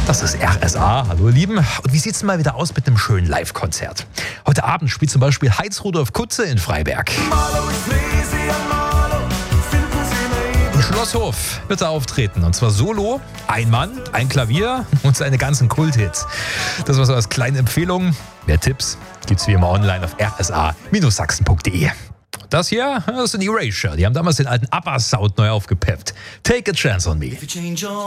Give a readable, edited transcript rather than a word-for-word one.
Das ist RSA. Hallo ihr Lieben. Und wie sieht's denn mal wieder aus mit einem schönen Live-Konzert? Heute Abend spielt zum Beispiel Heinz-Rudolf Kunze in Freiberg. Im Schlosshof wird er auftreten. Und zwar solo, ein Mann, ein Klavier und seine ganzen Kulthits. Das war so als kleine Empfehlung. Mehr Tipps gibt's wie immer online auf rsa-sachsen.de. Das hier, das sind Erasure. Die haben damals den alten ABBA-Sound neu aufgepeppt. Take a chance on me.